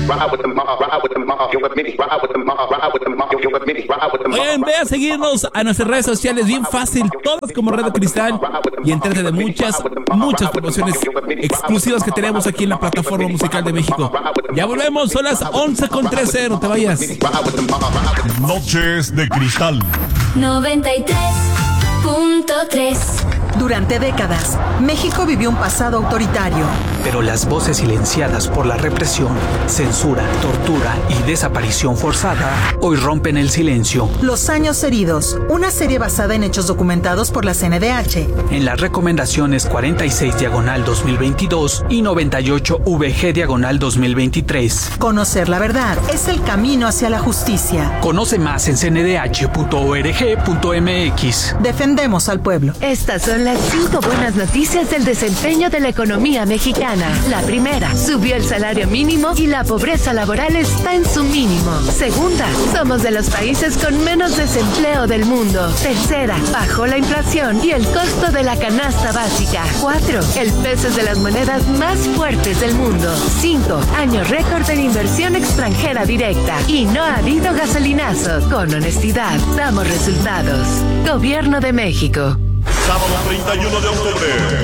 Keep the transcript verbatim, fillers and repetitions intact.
Oigan, ve a seguirnos a nuestras redes sociales, bien fácil, todas como Radio Cristal, y entérate de muchas, muchas promociones exclusivas que tenemos aquí en la plataforma musical de México. Ya volvemos, son las once con trece, no te vayas. Noches de Cristal noventa y tres punto tres. Durante décadas, México vivió un pasado autoritario. Pero las voces silenciadas por la represión, censura, tortura y desaparición forzada hoy rompen el silencio. Los años heridos, una serie basada en hechos documentados por la C N D H. En las recomendaciones cuarenta y seis diagonal dos mil veintidós y noventa y ocho V G diagonal dos mil veintitrés. Conocer la verdad es el camino hacia la justicia. Conoce más en c n d h punto org punto m x. Defendemos al pueblo. Estas son las cinco buenas noticias del desempeño de la economía mexicana. La primera, subió el salario mínimo y la pobreza laboral está en su mínimo. Segunda, somos de los países con menos desempleo del mundo. Tercera, bajó la inflación y el costo de la canasta básica. Cuatro, el peso es de las monedas más fuertes del mundo. Cinco, año récord en inversión extranjera directa. Y no ha habido gasolinazo. Con honestidad, damos resultados. Gobierno de México. Sábado treinta y uno de octubre,